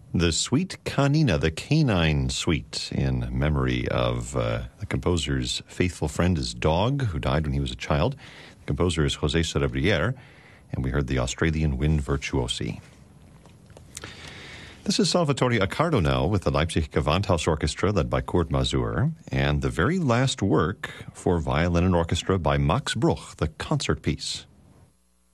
The Suite Canina, the Canine Suite, in memory of the composer's faithful friend, his dog, who died when he was a child. The composer is José Cerebrier, and we heard the Australian Wind Virtuosi. This is Salvatore Accardo now with the Leipzig Gewandhaus Orchestra, led by Kurt Masur, and the very last work for violin and orchestra by Max Bruch, the concert piece.